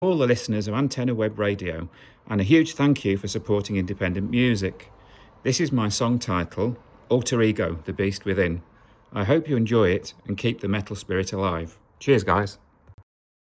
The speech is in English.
all the listeners of Antenna Web Radio, and a huge thank you for supporting independent music. This is my song title, Alter Ego, The Beast Within. I hope you enjoy it and keep the metal spirit alive. Cheers, guys.